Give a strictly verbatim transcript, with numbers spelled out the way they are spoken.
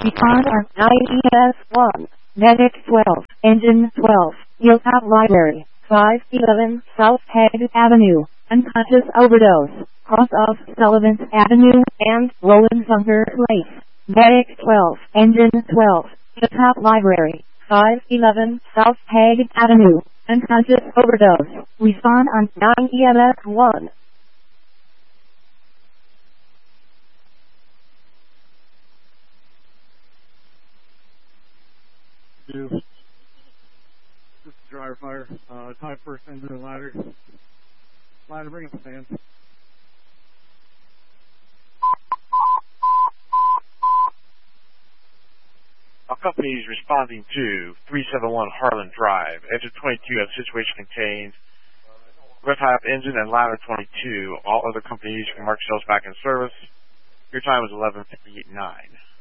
Respond on nine E S one. Medic twelve. Engine twelve. Hilltop Library. five eleven South Haggard Avenue. Unconscious overdose. Cross of Sullivan's Avenue and Roland Bunker Place. Medic twelve. Engine twelve. Hilltop Library. five eleven South Haggard Avenue. Unconscious overdose. Respond on nine E M S one. Two. This is driver fire. Uh, type first engine and ladder. Ladder, bring up the fan. Our company is responding to three seven one Harlan Drive. Engine twenty-two has situation contained. Red Top engine and ladder twenty-two. All other companies can mark shells back in service. Your time is eleven fifty-nine.